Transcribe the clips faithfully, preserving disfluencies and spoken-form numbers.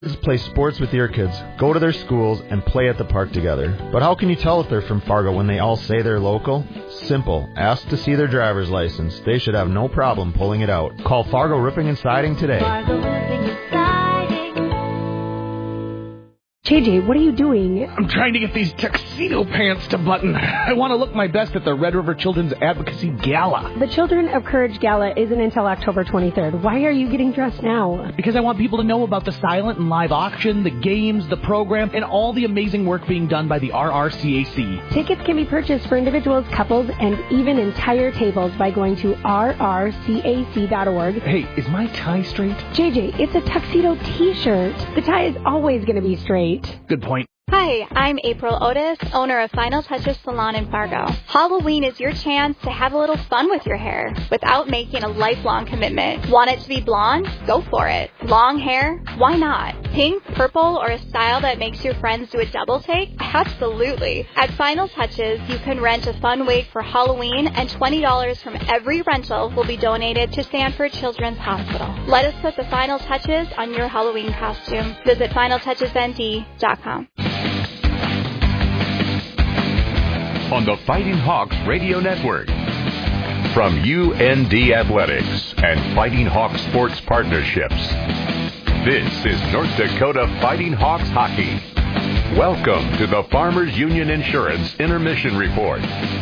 Play sports with your kids, go to their schools, and play at the park together. But how can you tell if they're from Fargo when they all say they're local? Simple. Ask to see their driver's license. They should have no problem pulling it out. Call Fargo Roofing and Siding today. Fargo Roofing and Siding. J J, what are you doing? I'm trying to get these tuxedo pants to button. I want to look my best at the Red River Children's Advocacy Gala. The Children of Courage Gala isn't until October twenty-third. Why are you getting dressed now? Because I want people to know about the silent and live auction, the games, the program, and all the amazing work being done by the R R C A C. Tickets can be purchased for individuals, couples, and even entire tables by going to r r c a c dot org. Hey, is my tie straight? J J, it's a tuxedo t-shirt. The tie is always going to be straight. Good point. Hi, I'm April Otis, owner of Final Touches Salon in Fargo. Halloween is your chance to have a little fun with your hair without making a lifelong commitment. Want it to be blonde? Go for it. Long hair? Why not? Pink, purple, or a style that makes your friends do a double take? Absolutely. At Final Touches, you can rent a fun wig for Halloween, and twenty dollars from every rental will be donated to Sanford Children's Hospital. Let us put the final touches on your Halloween costume. Visit final touches n d dot com. On the Fighting Hawks Radio Network. From U N D Athletics and Fighting Hawks Sports Partnerships, this is North Dakota Fighting Hawks Hockey. Welcome to the Farmers Union Insurance Intermission Report.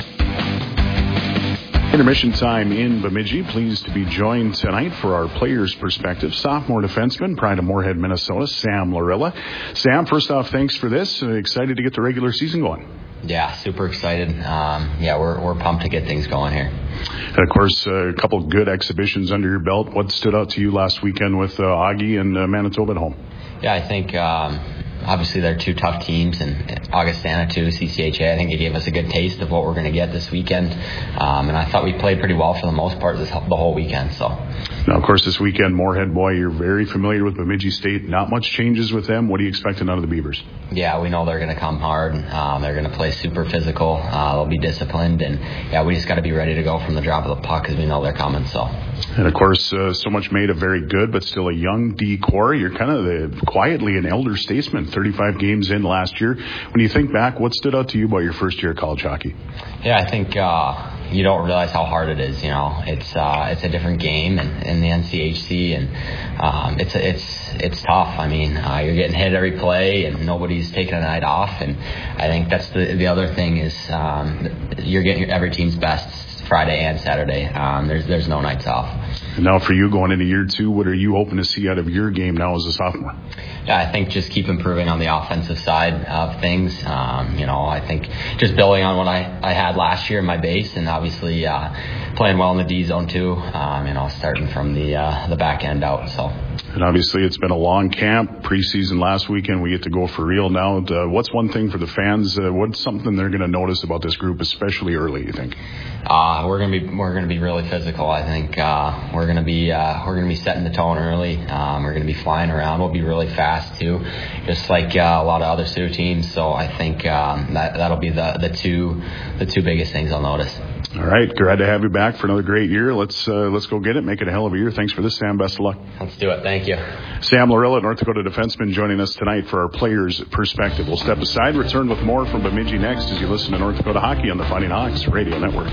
Intermission time in Bemidji. Pleased to be joined tonight for our players' perspective. Sophomore defenseman, Pride of Moorhead, Minnesota, Sam Lorilla. Sam, first off, thanks for this. Uh, excited to get the regular season going. Yeah, super excited. Um, yeah, we're we're pumped to get things going here. And of course, uh, a couple good exhibitions under your belt. What stood out to you last weekend with uh, Augie and uh, Manitoba at home? Yeah, I think um, obviously they're two tough teams, and Augustana too, C C H A. I think it gave us a good taste of what we're going to get this weekend, um, and I thought we played pretty well for the most part this the whole weekend. So. Now, of course, this weekend, Moorhead, boy, you're very familiar with Bemidji State. Not much changes with them. What are you expecting out of the Beavers? Yeah, we know they're going to come hard. Um, they're going to play super physical. Uh, they'll be disciplined. And, yeah, we just got to be ready to go from the drop of the puck because we know they're coming. So. And, of course, uh, so much made of very good but still a young D-core. You're kind of the, quietly an elder statesman, thirty-five games in last year. When you think back, what stood out to you about your first year of college hockey? Yeah, I think uh, you don't realize how hard it is. You know, it's uh, it's a different game in, in the N C H C, and um, it's it's it's tough. I mean, uh, you're getting hit every play, and nobody's taking a night off. And I think that's the the other thing is um, you're getting every team's best Friday and Saturday. Um, there's there's no nights off. And now for you going into year two, what are you hoping to see out of your game now as a sophomore? Yeah, I think just keep improving on the offensive side of things. Um, you know, I think just building on what I, I had last year in my base, and obviously uh, playing well in the D zone too. Um, you know, starting from the uh, the back end out. So. And obviously it's been a long camp, preseason last weekend. We get to go for real now. Uh, what's one thing for the fans? Uh, what's something they're going to notice about this group, especially early, you think? Uh, we're gonna be we're gonna be really physical. I think uh, we're gonna be uh, we're gonna be setting the tone early. Um, we're gonna be flying around. We'll be really fast too, just like uh, a lot of other Sioux teams. So I think um, that that'll be the the two the two biggest things I'll notice. All right, glad to have you back for another great year. Let's uh, let's go get it. Make it a hell of a year. Thanks for this, Sam. Best of luck. Let's do it. Thank you. Sam Lorilla, North Dakota defenseman, joining us tonight for our players' perspective. We'll step aside, return with more from Bemidji next as you listen to North Dakota Hockey on the Fighting Hawks Radio Network.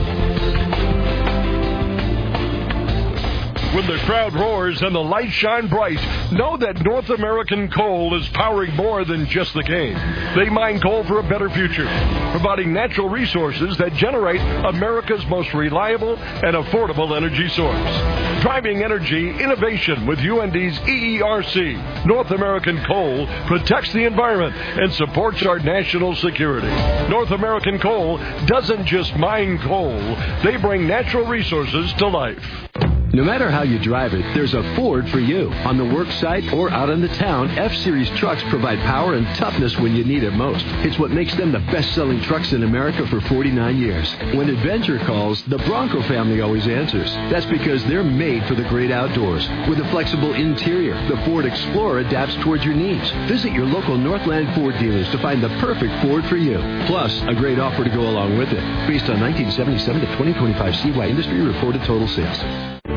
When the crowd roars and the lights shine bright, know that North American Coal is powering more than just the game. They mine coal for a better future, providing natural resources that generate America's most reliable and affordable energy source. Driving energy innovation with U N D's E E R C. North American Coal protects the environment and supports our national security. North American Coal doesn't just mine coal, they bring natural resources to life. No matter how you drive it, there's a Ford for you. On the work site or out in the town, F-Series trucks provide power and toughness when you need it most. It's what makes them the best-selling trucks in America for forty-nine years. When adventure calls, the Bronco family always answers. That's because they're made for the great outdoors. With a flexible interior, the Ford Explorer adapts towards your needs. Visit your local Northland Ford dealers to find the perfect Ford for you. Plus, a great offer to go along with it. Based on nineteen seventy-seven to twenty twenty-five C Y Industry reported total sales.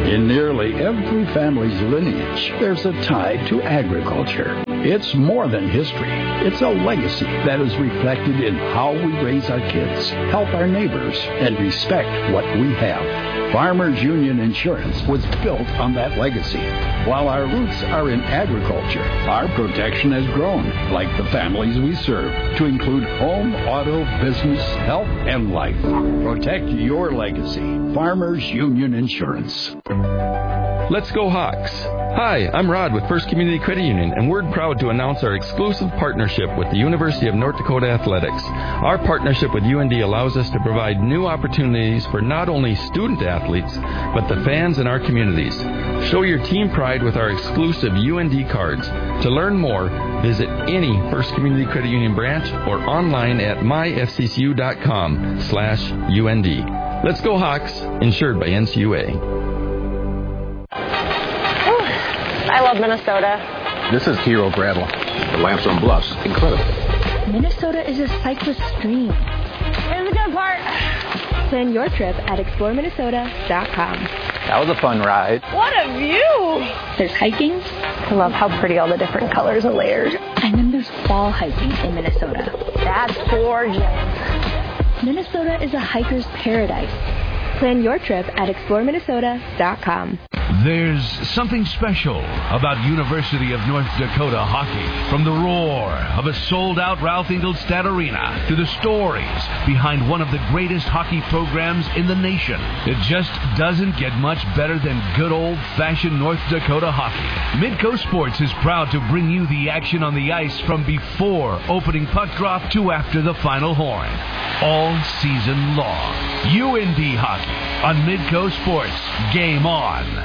In nearly every family's lineage, there's a tie to agriculture. It's more than history. It's a legacy that is reflected in how we raise our kids, help our neighbors, and respect what we have. Farmers Union Insurance was built on that legacy. While our roots are in agriculture, our protection has grown, like the families we serve, to include home, auto, business, health, and life. Protect your legacy. Farmers Union Insurance. Let's go Hawks! Hi, I'm Rod with First Community Credit Union, and we're proud to announce our exclusive partnership with the University of North Dakota Athletics. Our partnership with U N D allows us to provide new opportunities for not only student athletes, but the fans in our communities. Show your team pride with our exclusive U N D cards. To learn more, visit any First Community Credit Union branch or online at my f c c u dot com slash U N D. Let's go Hawks, insured by N C U A. I love Minnesota. This is Hero Gravel. The lamps on bluffs. Incredible. Minnesota is a cyclist dream. Here's the good part. Plan your trip at explore minnesota dot com. That was a fun ride. What a view. There's hiking. I love how pretty all the different colors and layers. And then there's fall hiking in Minnesota. That's gorgeous. Minnesota is a hiker's paradise. Plan your trip at explore minnesota dot com. There's something special about University of North Dakota hockey. From the roar of a sold-out Ralph Engelstad Arena to the stories behind one of the greatest hockey programs in the nation, it just doesn't get much better than good old-fashioned North Dakota hockey. Midco Sports is proud to bring you the action on the ice from before opening puck drop to after the final horn, all season long. U N D hockey on Midco Sports. Game on.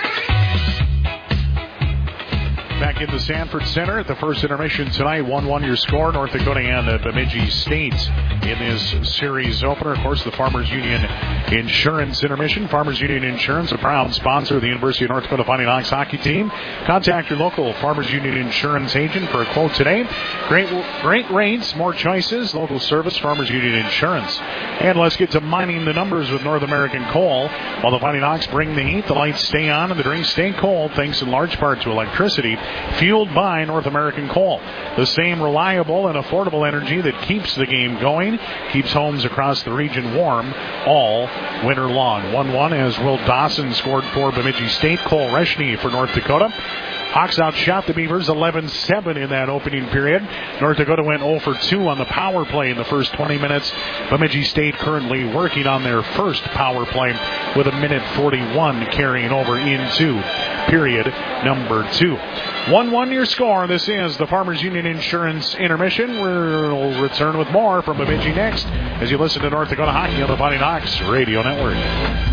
Back in the Sanford Center at the first intermission tonight. one one your score. North Dakota and uh, Bemidji State in this series opener. Of course, the Farmers Union Insurance intermission. Farmers Union Insurance, a proud sponsor of the University of North Dakota Fighting Hawks hockey team. Contact your local Farmers Union Insurance agent for a quote today. Great, great rates, more choices, local service, Farmers Union Insurance. And let's get to mining the numbers with North American Coal. While the Fighting Hawks bring the heat, the lights stay on and the drinks stay cold, thanks in large part to electricity fueled by North American Coal. The same reliable and affordable energy that keeps the game going, keeps homes across the region warm all winter long. one one as Will Dawson scored for Bemidji State. Cole Reshny for North Dakota. Hawks outshot the Beavers eleven seven in that opening period. North Dakota went zero for two on the power play in the first twenty minutes. Bemidji State currently working on their first power play with a minute forty-one carrying over into period number two. one one your score. This is the Farmers Union Insurance intermission. We'll return with more from Bemidji next as you listen to North Dakota Hockey on the Fighting Hawks Radio Network.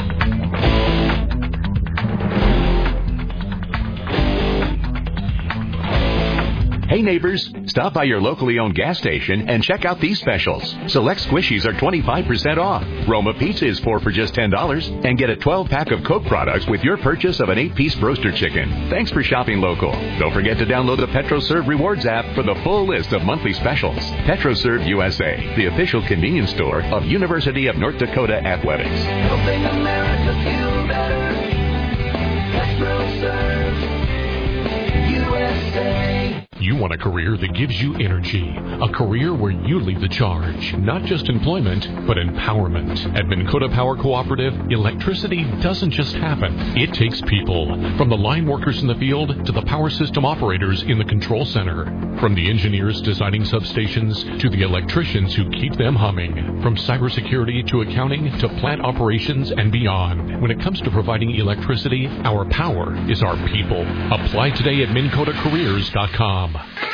Hey neighbors, stop by your locally owned gas station and check out these specials. Select squishies are twenty-five percent off. Roma Pizza is four for just ten dollars. And get a twelve pack of Coke products with your purchase of an eight piece roaster chicken. Thanks for shopping local. Don't forget to download the PetroServe Rewards app for the full list of monthly specials. PetroServe U S A, the official convenience store of University of North Dakota Athletics. Helping America feel better. PetroServe U S A. You want a career that gives you energy, a career where you lead the charge, not just employment, but empowerment. At Minn Kota Power Cooperative, electricity doesn't just happen. It takes people, from the line workers in the field to the power system operators in the control center, from the engineers designing substations to the electricians who keep them humming, from cybersecurity to accounting to plant operations and beyond. When it comes to providing electricity, our power is our people. Apply today at Minn Kota Careers dot com.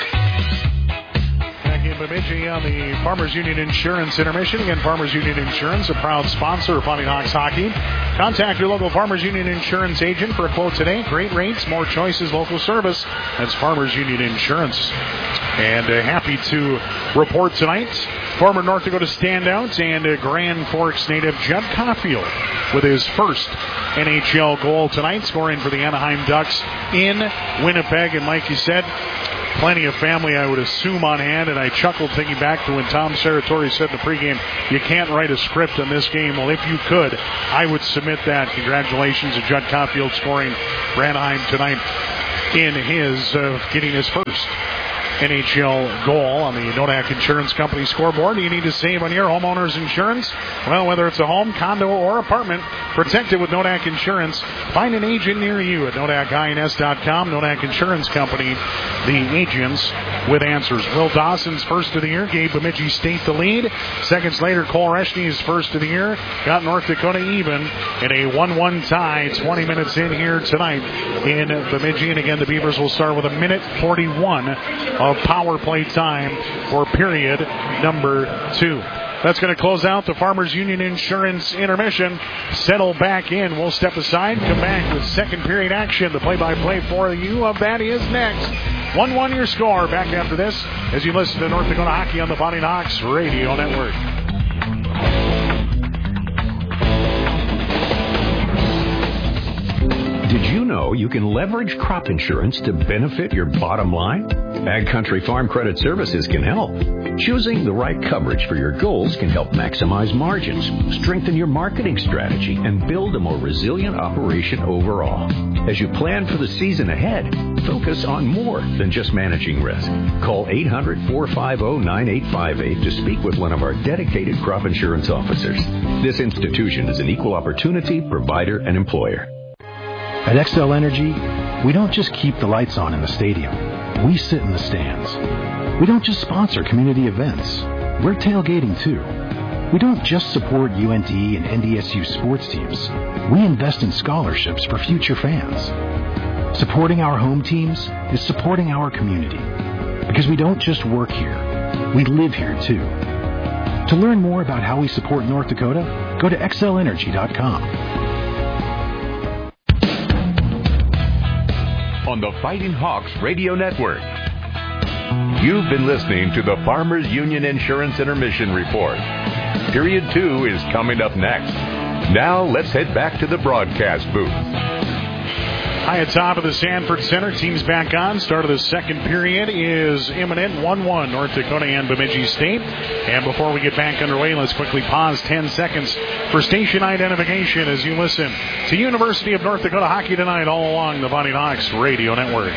Back in Bemidji on the Farmers Union Insurance intermission. Again, Farmers Union Insurance, a proud sponsor of Fighting Hawks hockey. Contact your local Farmers Union Insurance agent for a quote today. Great rates, more choices, local service. That's Farmers Union Insurance. And uh, happy to report tonight, former North Dakota standout and uh, Grand Forks native Judd Caulfield with his first N H L goal tonight, scoring for the Anaheim Ducks in Winnipeg. And like you said, plenty of family, I would assume, on hand, and I chuckled thinking back to when Tom Serratori said in the pregame, you can't write a script on this game. Well, if you could, I would submit that. Congratulations to Judd Caulfield scoring for Anaheim tonight in his, uh, getting his first N H L goal on the Nodak Insurance Company scoreboard. Do you need to save on your homeowner's insurance? Well, whether it's a home, condo, or apartment, protect it with Nodak Insurance. Find an agent near you at Nodak I N S dot com. Nodak Insurance Company, the agents with answers. Will Dawson's first of the year gave Bemidji State the lead. Seconds later, Cole Reschne's first of the year got North Dakota even in a one one tie. twenty minutes in here tonight in Bemidji. And again, the Beavers will start with a minute forty-one of power play time for period number two. That's going to close out the Farmers Union Insurance intermission. Settle back in. We'll step aside, come back with second period action. The play-by-play for you of that is next. one one your score. Back after this as you listen to North Dakota Hockey on the Fighting Hawks Radio Network. Did you know you can leverage crop insurance to benefit your bottom line? Ag Country Farm Credit Services can help. Choosing the right coverage for your goals can help maximize margins, strengthen your marketing strategy, and build a more resilient operation overall. As you plan for the season ahead, focus on more than just managing risk. Call eight hundred, four five zero, nine eight five eight to speak with one of our dedicated crop insurance officers. This institution is an equal opportunity provider and employer. At Xcel Energy, we don't just keep the lights on in the stadium. We sit in the stands. We don't just sponsor community events. We're tailgating too. We don't just support U N T and N D S U sports teams. We invest in scholarships for future fans. Supporting our home teams is supporting our community. Because we don't just work here. We live here too. To learn more about how we support North Dakota, go to X L energy dot com. On the Fighting Hawks Radio Network. You've been listening to the Farmers Union Insurance Intermission Report. Period two is coming up next. Now let's head back to the broadcast booth. High atop of the Sanford Center, teams back on. Start of the second period is imminent. one one, North Dakota and Bemidji State. And before we get back underway, let's quickly pause ten seconds for station identification as you listen to University of North Dakota Hockey tonight all along the Fighting Hawks Radio Network.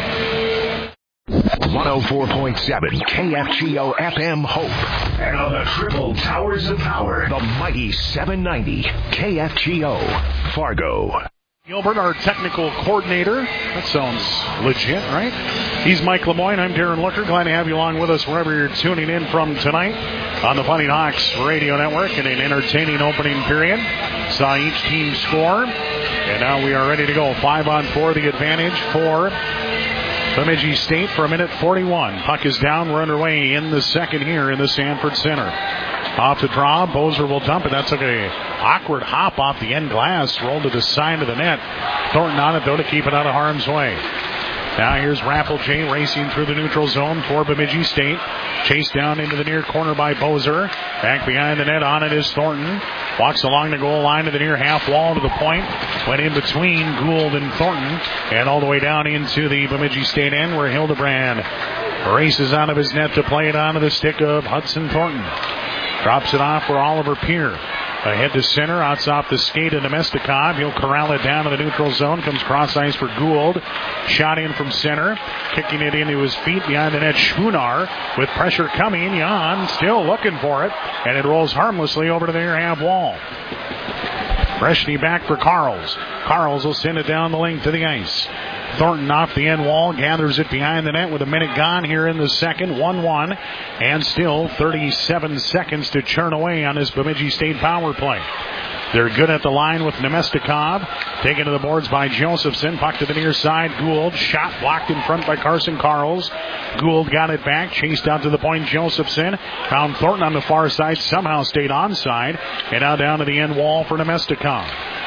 one oh four point seven K F G O F M Hope. And on the triple towers of power, the mighty seven ninety K F G O Fargo. Gilbert, our technical coordinator. That sounds legit, right? He's Mike Lemoyne. I'm Darren Looker. Glad to have you along with us wherever you're tuning in from tonight on the Fighting Hawks Radio Network in an entertaining opening period. Saw each team score, and now we are ready to go. Five on four, the advantage for Bemidji State for a minute forty-one. Puck is down. We're underway in the second here in the Sanford Center. Off the draw, Bozer will dump it. That took a awkward hop off the end glass, rolled to the side of the net. Thornton on it, though, to keep it out of harm's way. Now here's Rappelje racing through the neutral zone for Bemidji State. Chased down into the near corner by Bozer. Back behind the net, on it is Thornton. Walks along the goal line to the near half wall to the point. Went in between Gould and Thornton. And all the way down into the Bemidji State end where Hildebrand races out of his net to play it onto the stick of Hudson Thornton. Drops it off for Oliver Peer. Ahead to center, outs off the skate of Nemestikov. He'll corral it down to the neutral zone. Comes cross ice for Gould. Shot in from center. Kicking it into his feet behind the net. Schoonar with pressure coming. Jan still looking for it. And it rolls harmlessly over to the near half wall. Reschne back for Carls. Carls will send it down the length of the ice. Thornton off the end wall, gathers it behind the net with a minute gone here in the second. one one, and still thirty-seven seconds to churn away on this Bemidji State power play. They're good at the line with Nemestikov. Taken to the boards by Josephson. Puck to the near side. Gould. Shot blocked in front by Carson Carls. Gould got it back. Chased out to the point. Josephson found Thornton on the far side. Somehow stayed onside. And now down to the end wall for Nemestikov.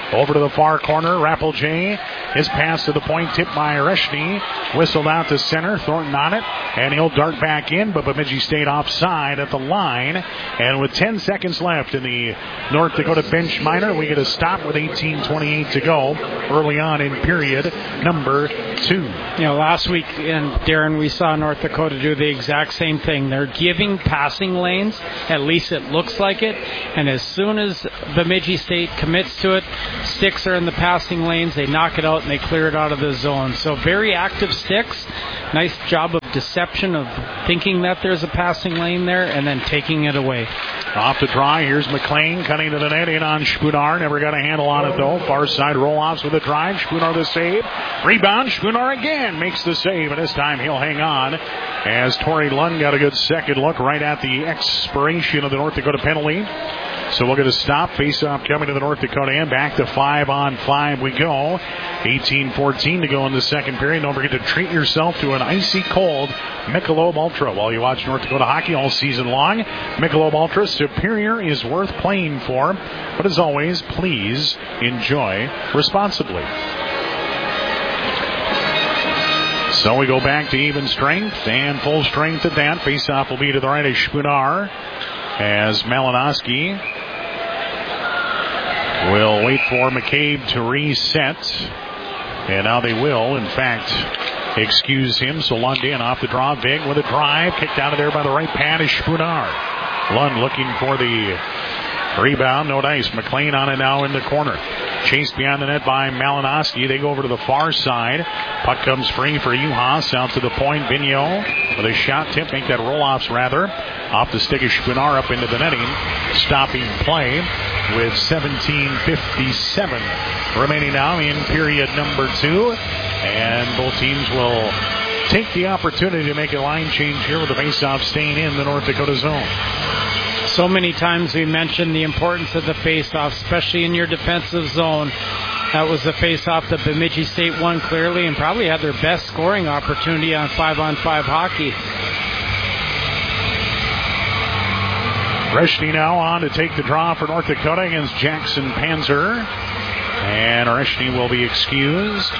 Over to the far corner, Rappelje. His pass to the point, tipped by Reshny. Whistled out to center, Thornton on it, and he'll dart back in, but Bemidji State offside at the line. And with ten seconds left in the North Dakota bench minor, we get a stop with eighteen twenty-eight to go early on in period number two. You know, last week, and Darren, we saw North Dakota do the exact same thing. They're giving passing lanes, at least it looks like it, and as soon as Bemidji State commits to it, sticks are in the passing lanes, they knock it out and they clear it out of the zone. So very active sticks. Nice job of deception of thinking that there's a passing lane there and then taking it away. Off the draw, here's McLean cutting to the net, in on Spunar. Never got a handle on it though. Far side roll-offs with a drive. Spunar the save. Rebound, Spunar again makes the save, and this time he'll hang on as Torrey Lund got a good second look right at the expiration of the North Dakota penalty. So we'll get a stop. Face-off coming to the North Dakota end. Back to five on five we go. eighteen fourteen to go in the second period. Don't forget to treat yourself to an icy cold Michelob Ultra while you watch North Dakota hockey all season long. Michelob Ultra, superior is worth playing for. But as always, please enjoy responsibly. So we go back to even strength and full strength at that. Face-off will be to the right of Spunar as Malinowski will wait for McCabe to reset. And now they will, in fact, excuse him. So Lund in off the draw. Vig with a drive. Kicked out of there by the right pad is Spunar. Lund looking for the rebound. No dice. McLean on it now in the corner. Chased behind the net by Malinowski. They go over to the far side. Puck comes free for Uhas. Out to the point. Vigneault with a shot tip. Make that roll-offs rather. Off the stick of Spunar up into the netting. Stopping play with seventeen fifty-seven remaining now in period number two. And both teams will take the opportunity to make a line change here with the faceoff staying in the North Dakota zone. So many times we mentioned the importance of the faceoff, especially in your defensive zone. That was the faceoff that Bemidji State won clearly and probably had their best scoring opportunity on five-on-five hockey. Reshny now on to take the draw for North Dakota against Jackson Panzer. And Reshny will be excused.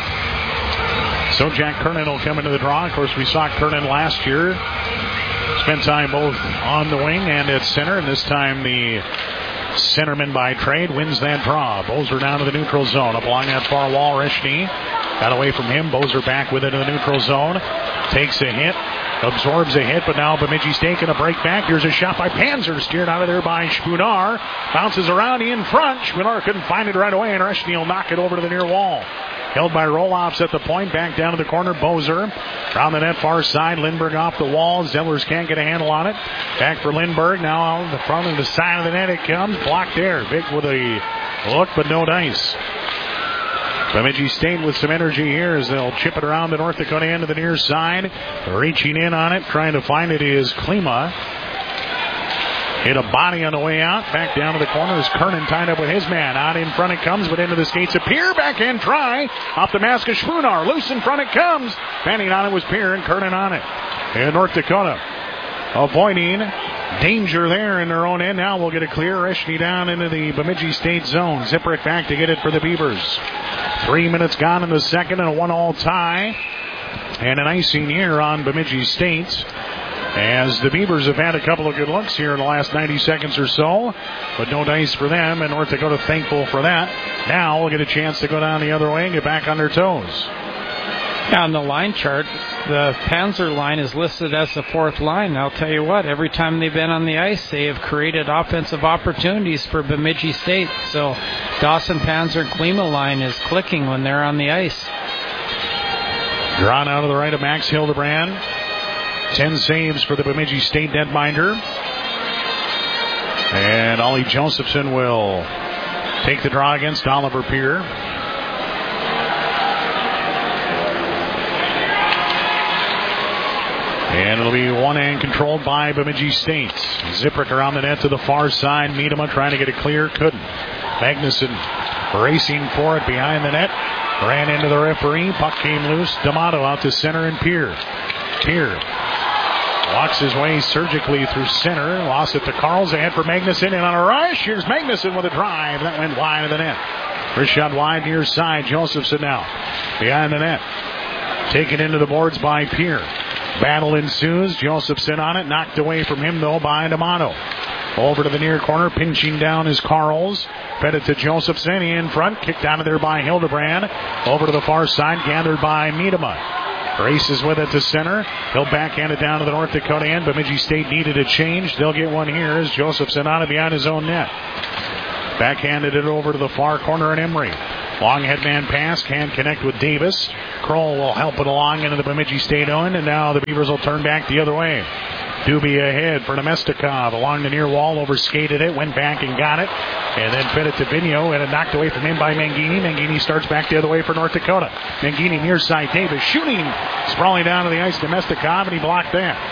So Jack Kernan will come into the draw. Of course, we saw Kernan last year. Spent time both on the wing and at center. And this time the centerman by trade wins that draw. Bozer down to the neutral zone. Up along that far wall, Reshny got away from him. Bozer back with it in the neutral zone. Takes a hit. Absorbs a hit, but now Bemidji State going to break back. Here's a shot by Panzer, steered out of there by Spunar. Bounces around in front. Spunar couldn't find it right away, and Reshny will knock it over to the near wall. Held by roll-offs at the point. Back down to the corner. Bozer. Around the net far side. Lindberg off the wall. Zellers can't get a handle on it. Back for Lindberg. Now on the front of the side of the net it comes. Blocked there. Big with a look, but no dice. Bemidji State with some energy here as they'll chip it around the North Dakota end to the near side. Reaching in on it. Trying to find it is Klima. Hit a body on the way out. Back down to the corner is Kernan tied up with his man. Out in front it comes, but into the skates of Pierre. Backhand try. Off the mask of Spunar. Loose in front it comes. Fanning on it was Pierre and Kernan on it. And North Dakota avoiding danger there in their own end. Now we'll get a clear. Reshny down into the Bemidji State zone. Ziprick back to get it for the Beavers. Three minutes gone in the second and a one-all tie. And an icing here on Bemidji State, as the Beavers have had a couple of good looks here in the last ninety seconds or so, but no dice for them, and North Dakota thankful for that. Now we'll get a chance to go down the other way and get back on their toes. On the line chart, the Panzer line is listed as the fourth line. I'll tell you what, every time they've been on the ice, they have created offensive opportunities for Bemidji State. So Dawson Panzer and Klima line is clicking when they're on the ice. Drawn out of the right of Max Hildebrand. Ten saves for the Bemidji State netminder. And Ollie Josephson will take the draw against Oliver Pierre. And it'll be one hand controlled by Bemidji State. Ziprick around the net to the far side. Miedema trying to get it clear. Couldn't. Magnuson racing for it behind the net. Ran into the referee. Puck came loose. D'Amato out to center and Pierre. Pierre walks his way surgically through center. Lost it to Carls. Ahead for Magnuson. And on a rush, here's Magnuson with a drive. That went wide of the net. First shot wide near side. Josephson now behind the net. Taken into the boards by Pierre. Battle ensues. Josephson on it. Knocked away from him, though, by D'Amato. Over to the near corner. Pinching down is Carls. Fed it to Josephson. In front. Kicked out of there by Hildebrand. Over to the far side. Gathered by Miedema. Races with it to center. He'll backhand it down to the North Dakota end. Bemidji State needed a change. They'll get one here as Josephson on it behind his own net. Backhanded it over to the far corner and Emery. Long headman pass. Can't connect with Davis. Kroll will help it along into the Bemidji State end. And now the Beavers will turn back the other way. Doobie ahead for Nemestikov along the near wall, overskated it, went back and got it, and then fed it to Vigneault, and it knocked away from him by Mangini. Mangini starts back the other way for North Dakota. Mangini near side, Davis shooting, sprawling down to the ice, Nemestikov, and he blocked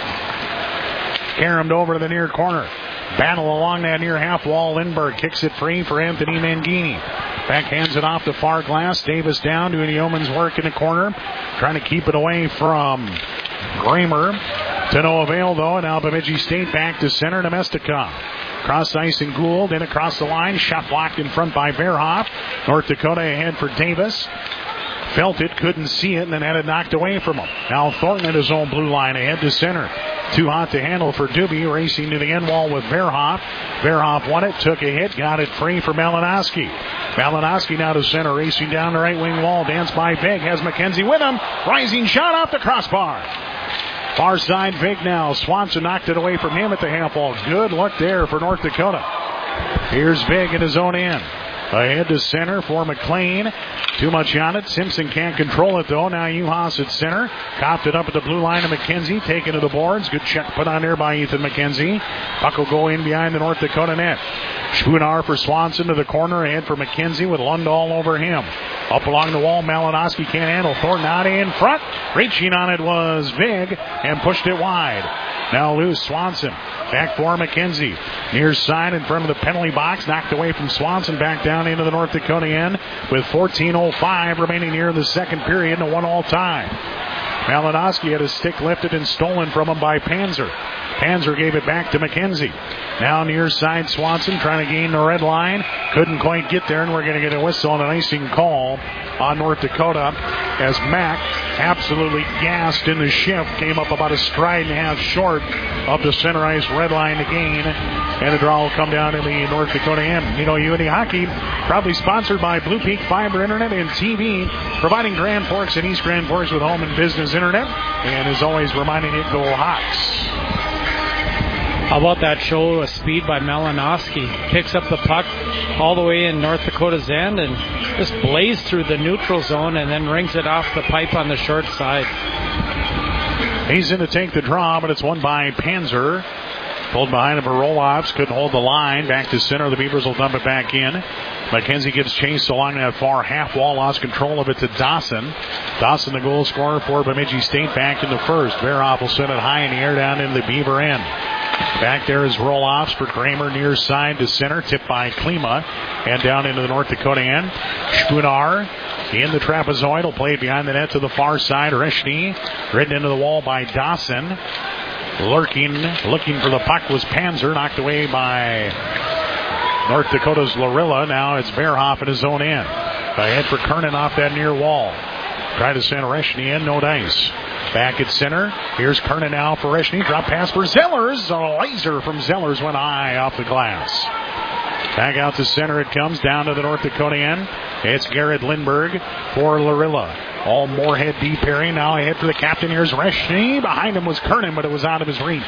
that. Caromed over to the near corner. Battle along that near half wall. Lindbergh kicks it free for Anthony Mangini. Backhands it off the far glass. Davis down doing yeoman's work in the corner, trying to keep it away from Kramer. To no avail, though. Now Bemidji State back to center. Nemestikov. Cross ice and Gould. Then across the line. Shot blocked in front by Verhoff. North Dakota ahead for Davis. Felt it, couldn't see it, and then had it knocked away from him. Now Thornton at his own blue line ahead to center. Too hot to handle for Doobie, racing to the end wall with Verhoff. Verhoff won it, took a hit, got it free for Malinowski. Malinowski now to center, racing down the right wing wall. Danced by Vig, has McKenzie with him. Rising shot off the crossbar. Far side, Vig now. Swanson knocked it away from him at the half wall. Good look there for North Dakota. Here's Vig in his own end. Ahead to center for McLean. Too much on it. Simpson can't control it, though. Now Uhas at center. Copped it up at the blue line to McKenzie. Taken to the boards. Good check put on there by Ethan McKenzie. Puck will go in behind the North Dakota net. Spoonar for Swanson to the corner. Ahead for McKenzie with Lundahl over him. Up along the wall. Malinowski can't handle. Thornton out in front. Reaching on it was Vig and pushed it wide. Now loose. Swanson. Back for McKenzie. Near side in front of the penalty box. Knocked away from Swanson. Back down into the North Dakota end with fourteen oh five remaining here in the second period and a one-all tie. Malinowski had his stick lifted and stolen from him by Panzer. Panzer gave it back to McKenzie. Now near side Swanson trying to gain the red line. Couldn't quite get there, and we're going to get a whistle and an icing call on North Dakota as Mack, absolutely gassed in the shift, came up about a stride and a half short of the center ice red line to gain. And the draw will come down in the North Dakota end. You know, U N D Hockey, probably sponsored by Blue Peak Fiber Internet and T V, providing Grand Forks and East Grand Forks with home and business internet. And as always, reminding you, go Hawks. How about that show of speed by Malinowski? Picks up the puck all the way in North Dakota's end and just blazed through the neutral zone and then rings it off the pipe on the short side. He's in to take the draw, but it's won by Panzer. Pulled behind him for Roloffs. Couldn't hold the line. Back to center. The Beavers will dump it back in. McKenzie gets chased along that far half wall. Lost control of it to Dawson. Dawson, the goal scorer for Bemidji State, back in the first. Verhoff will send it high in the air down into the Beaver end. Back there is Roloffs for Kramer near side to center. Tipped by Klima. And down into the North Dakota end. Spoonar in the trapezoid. Will play it behind the net to the far side. Reshny ridden into the wall by Dawson. Lurking, looking for the puck was Panzer. Knocked away by North Dakota's Lorilla. Now it's Verhoff at his own end. Ahead for Kernan off that near wall. Try to send Reshny in. No dice. Back at center. Here's Kernan now for Reshny. Drop pass for Zellers. A laser from Zellers went high off the glass. Back out to center it comes. Down to the North Dakota end. It's Garrett Lindbergh for Lorilla. All Moorhead D. Perry now ahead for the captain. Here's Reshny. Behind him was Kernan, but it was out of his reach.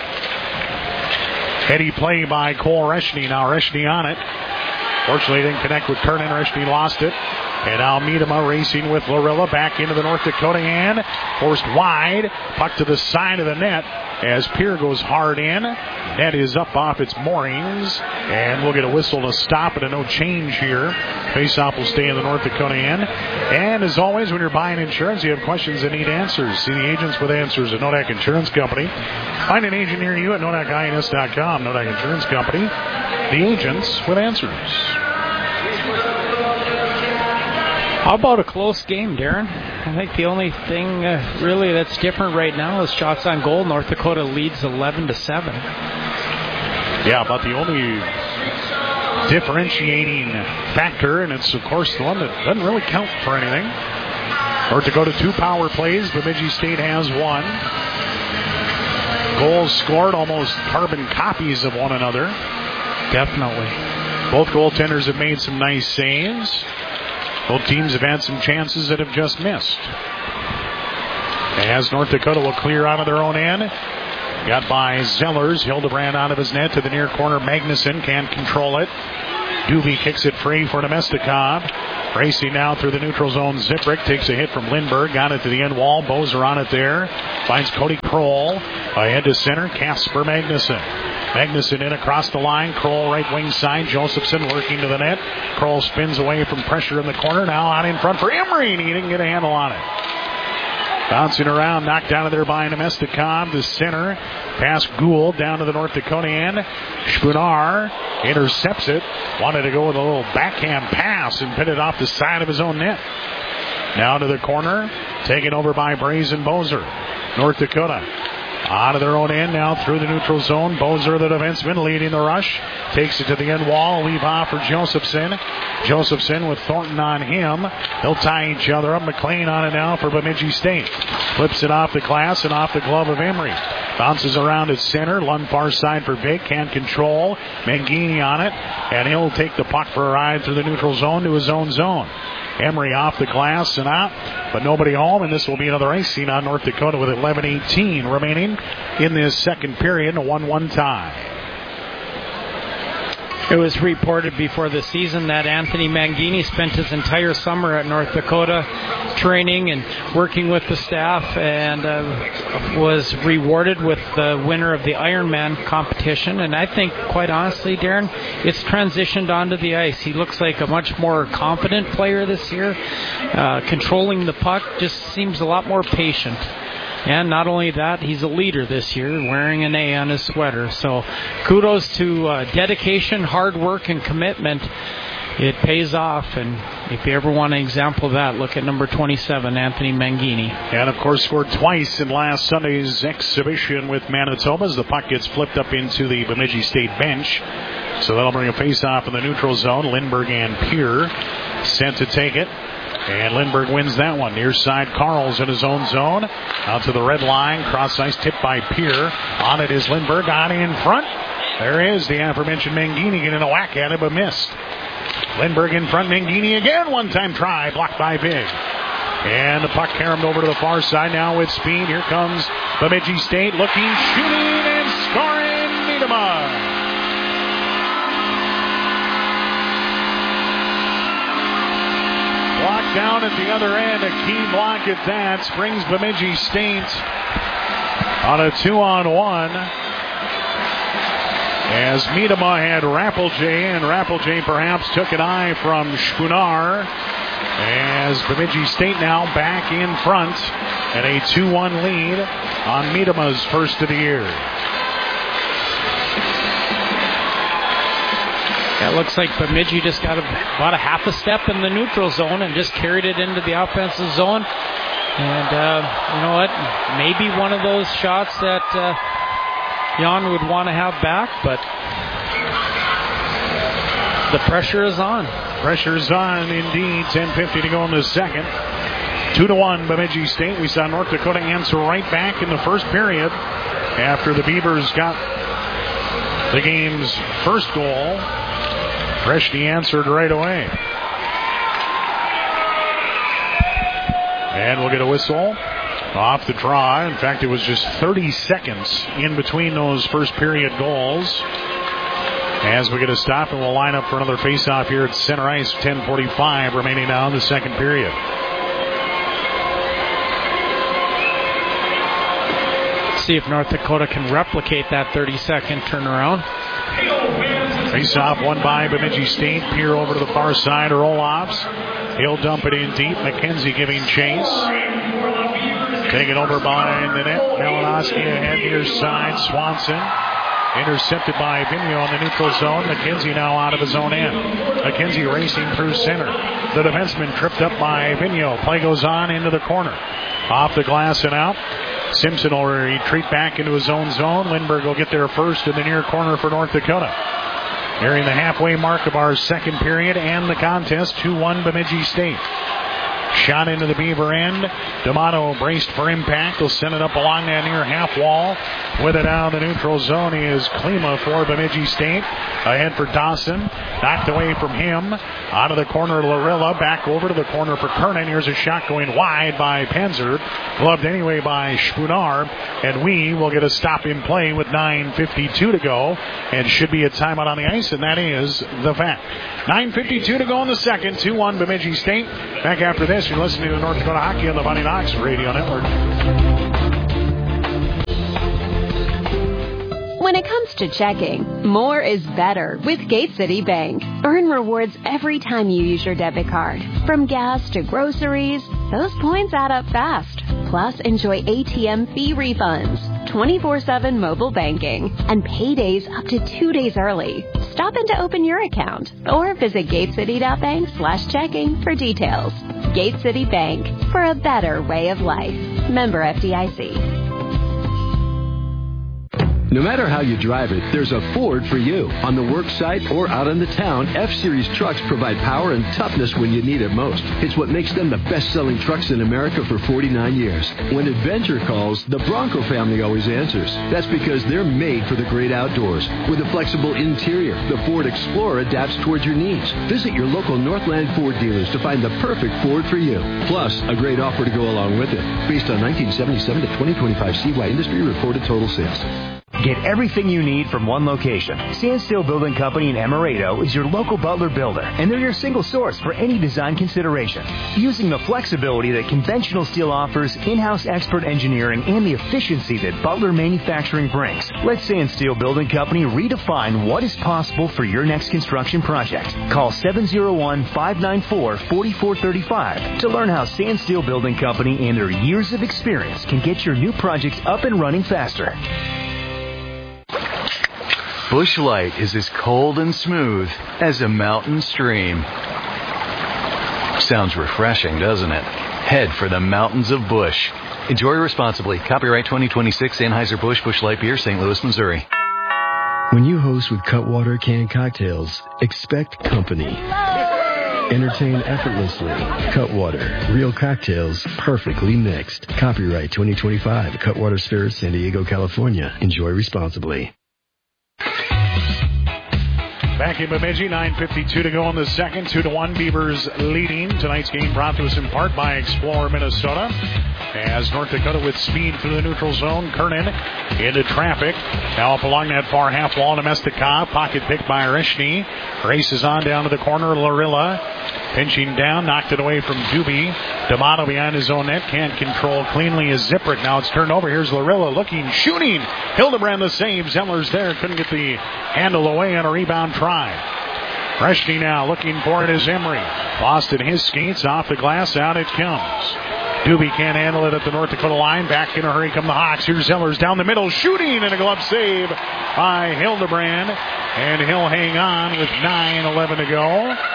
Heady play by Cole Reshny. Now Reshny on it. Fortunately, didn't connect with Kernan. Reshny lost it. And now Miedema racing with Lorilla back into the North Dakota end. Forced wide. Puck to the side of the net as Pierre goes hard in. Net is up off its moorings. And we'll get a whistle to stop it. A no change here. Faceoff will stay in the North Dakota end. And as always, when you're buying insurance, you have questions that need answers. See the agents with answers at Nodak Insurance Company. Find an agent near you at Nodak I N S dot com. Nodak Insurance Company. The agents with answers. How about a close game, Darren? I think the only thing uh, really that's different right now is shots on goal. North Dakota leads eleven to seven. Yeah, about the only differentiating factor, and it's, of course, the one that doesn't really count for anything. North Dakota two power plays. Bemidji State has one. Goals scored, almost carbon copies of one another. Definitely. Both goaltenders have made some nice saves. Both teams have had some chances that have just missed. As North Dakota will clear out of their own end. Got by Zellers. Hildebrand out of his net to the near corner. Magnuson can't control it. Doobie kicks it free for Nemestikov. Racing now through the neutral zone. Ziprick takes a hit from Lindberg. Got it to the end wall. Bozer on it there. Finds Cody Kroll. Ahead to center. Casper Magnuson. Magnuson in across the line. Kroll right wing side. Josephson working to the net. Kroll spins away from pressure in the corner. Now out in front for Emery. And he didn't get a handle on it. Bouncing around, knocked out of there by Nemestikov. The center. Pass Gould down to the North Dakota end. Spunar intercepts it. Wanted to go with a little backhand pass and put it off the side of his own net. Now to the corner. Taken over by Brazen Bozer. North Dakota out of their own end now through the neutral zone. Bozer, the defenseman, leading the rush. Takes it to the end wall. Leave off for Josephson. Josephson with Thornton on him. They'll tie each other up. McLean on it now for Bemidji State. Flips it off the glass and off the glove of Emery. Bounces around at center. Lund far side for Vic. Can't control. Mangini on it. And he'll take the puck for a ride through the neutral zone to his own zone. Emery off the glass and out, but nobody home, and this will be another icing on North Dakota with eleven eighteen remaining in this second period, a one one tie. It was reported before the season that Anthony Mangini spent his entire summer at North Dakota training and working with the staff, and uh, was rewarded with the winner of the Ironman competition. And I think, quite honestly, Darren, it's transitioned onto the ice. He looks like a much more confident player this year. Uh, controlling the puck, just seems a lot more patient. And not only that, he's a leader this year, wearing an A on his sweater. So kudos to uh, dedication, hard work, and commitment. It pays off, and if you ever want an example of that, look at number twenty-seven, Anthony Mangini. And, of course, scored twice in last Sunday's exhibition with Manitoba as the puck gets flipped up into the Bemidji State bench. So that'll bring a face-off in the neutral zone. Lindberg and Peer sent to take it. And Lindberg wins that one. Near side, Carl's in his own zone. Out to the red line. Cross ice tipped by Peer. On it is Lindberg. On in front. There is the aforementioned Mangini getting a whack at it, but missed. Lindberg in front. Mangini again. One-time try. Blocked by Big. And the puck carried over to the far side now with speed. Here comes Bemidji State looking, shooting, and scoring. Niedema. Blocked down at the other end. A key block at that. Springs Bemidji State on a two-on-one. As Miedema had Rappelje, and Rappelje perhaps took an eye from Spunar. As Bemidji State now back in front and a two one lead on Miedema's first of the year. It looks like Bemidji just got a, about a half a step in the neutral zone and just carried it into the offensive zone. And uh, you know what? Maybe one of those shots that uh, Jan would want to have back, but the pressure is on. Pressure's on, indeed. ten fifty to go in the second. Two to one, Bemidji State. We saw North Dakota answer right back in the first period after the Beavers got the game's first goal. Freshny answered right away. And we'll get a whistle off the draw. In fact, it was just thirty seconds in between those first period goals. As we get a stop, and we'll line up for another face-off here at center ice. ten forty-five remaining now in the second period. See if North Dakota can replicate that thirty-second turnaround. Face-off won by Bemidji State. Peer over to the far side. Roll-offs. He'll dump it in deep. McKenzie giving chase. Taken over by the net. Malinowski ahead near side. Swanson. Intercepted by Vigneault on the neutral zone. McKenzie now out of his own end. McKenzie racing through center. The defenseman tripped up by Vigneault. Play goes on into the corner. Off the glass and out. Simpson will retreat back into his own zone. Lindberg will get there first in the near corner for North Dakota. Nearing the halfway mark of our second period and the contest, two one Bemidji State. Shot into the Beaver end. D'Amato braced for impact. He'll send it up along that near half wall. With it out of the neutral zone is Klima for Bemidji State. Ahead for Dawson. Knocked away from him. Out of the corner, Larilla. Back over to the corner for Kernan. Here's a shot going wide by Panzer. Gloved anyway by Spunar. And we will get a stop in play with nine fifty-two to go. And should be a timeout on the ice. And that is the fact. nine fifty-two to go in the second. two one Bemidji State. Back after this, you're listening to North Dakota Hockey on the Fighting Hawks Radio Network. When it comes to checking, more is better with Gate City Bank. Earn rewards every time you use your debit card. From gas to groceries, those points add up fast. Plus, enjoy A T M fee refunds, twenty-four seven mobile banking, and paydays up to two days early. Stop in to open your account or visit gatecity.bank slash checking for details. Gate City Bank, for a better way of life. Member F D I C. No matter how you drive it, there's a Ford for you. On the work site or out in the town, F-Series trucks provide power and toughness when you need it most. It's what makes them the best-selling trucks in America for forty-nine years. When adventure calls, the Bronco family always answers. That's because they're made for the great outdoors. With a flexible interior, the Ford Explorer adapts towards your needs. Visit your local Northland Ford dealers to find the perfect Ford for you. Plus, a great offer to go along with it. Based on nineteen seventy-seven to twenty twenty-five C Y Industry reported total sales. Get everything you need from one location. Sandsteel Building Company in Emerado is your local Butler builder, and they're your single source for any design consideration. Using the flexibility that conventional steel offers, in-house expert engineering, and the efficiency that Butler manufacturing brings, let Sandsteel Building Company redefine what is possible for your next construction project. Call seven oh one, five nine four, four four three five to learn how Sandsteel Building Company and their years of experience can get your new projects up and running faster. Busch Light is as cold and smooth as a mountain stream. Sounds refreshing, doesn't it? Head for the mountains of Busch. Enjoy responsibly. Copyright twenty twenty-six Anheuser-Busch Busch Light Beer, Saint Louis, Missouri. When you host with Cutwater canned cocktails, expect company. Entertain effortlessly. Cutwater. Real cocktails, perfectly mixed. Copyright twenty twenty-five. Cutwater Spirits, San Diego, California. Enjoy responsibly. Back in Bemidji, nine fifty-two to go in the second. two to one, Beavers leading. Tonight's game brought to us in part by Explorer, Minnesota. As North Dakota with speed through the neutral zone. Kernan into traffic. Now up along that far half wall to Mestikov. Pocket pick by Reshny. Races on down to the corner. Larilla pinching down. Knocked it away from Doobie. D'Amato behind his own net. Can't control cleanly as Ziprick. Now it's turned over. Here's Larilla looking, shooting. Hildebrand the save. Zeller's there. Couldn't get the handle away on a rebound try. Reshny now looking for it is Emery. Lost in his skates. Off the glass. Out it comes. Doobie can't handle it at the North Dakota line. Back in a hurry come the Hawks. Here's Zellers down the middle. Shooting and a glove save by Hildebrand. And he'll hang on with nine eleven to go.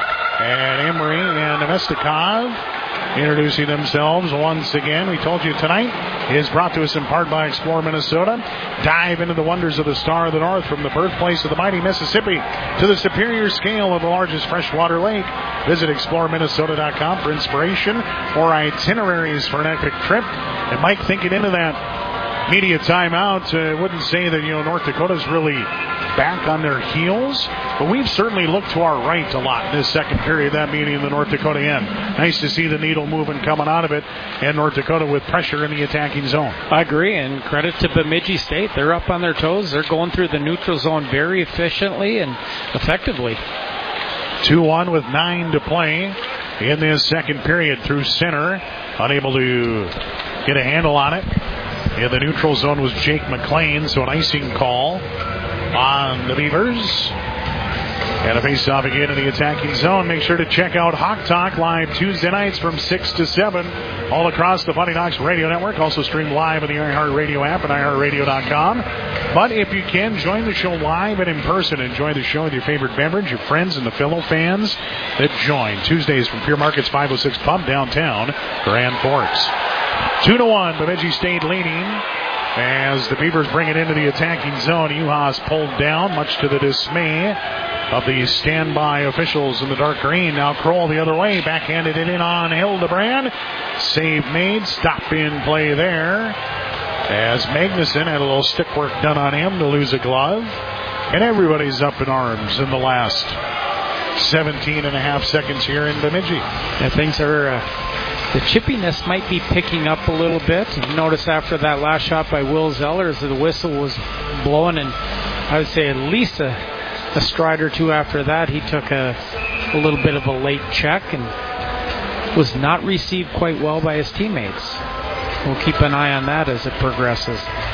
And Emery and Mestikov introducing themselves once again. We told you tonight is brought to us in part by Explore Minnesota. Dive into the wonders of the Star of the North from the birthplace of the mighty Mississippi to the superior scale of the largest freshwater lake. Visit explore minnesota dot com for inspiration or itineraries for an epic trip. And Mike, thinking into that media timeout, uh, wouldn't say that, you know, North Dakota's really back on their heels, but we've certainly looked to our right a lot in this second period, that meaning the North Dakota end. Nice to see the needle moving coming out of it, and North Dakota with pressure in the attacking zone. I agree, and credit to Bemidji State. They're up on their toes. They're going through the neutral zone very efficiently and effectively. two one with nine to play in this second period through center. Unable to get a handle on it. In the neutral zone was Jake McLean, so an icing call on the Beavers. And a face-off again in the attacking zone. Make sure to check out Hawk Talk live Tuesday nights from six to seven all across the Fighting Hawks radio network. Also streamed live on the iHeartRadio app and i heart radio dot com. But if you can, join the show live and in person. Enjoy the show with your favorite beverage, your friends, and the fellow fans that join. Tuesdays from Pure Market's five oh six Pub downtown, Grand Forks. Two to one, Bemidji State leading. As the Beavers bring it into the attacking zone, Uhas pulled down, much to the dismay of the standby officials in the dark green. Now Kroll the other way, backhanded it in on Hildebrand. Save made, stop in play there. As Magnuson had a little stick work done on him to lose a glove. And everybody's up in arms in the last seventeen and a half seconds here in Bemidji. Yeah, things are, uh, the chippiness might be picking up a little bit. You notice after that last shot by Will Zellers, the whistle was blowing, and I would say at least a, a stride or two after that, he took a, a little bit of a late check and was not received quite well by his teammates. We'll keep an eye on that as it progresses.